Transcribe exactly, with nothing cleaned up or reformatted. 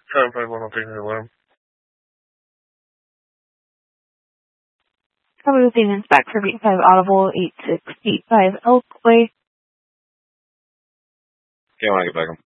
seven five one, I'll take the alarm. Cover the statements back for eight five Audible, eight six eight five Elkway. Okay, I want to get back home.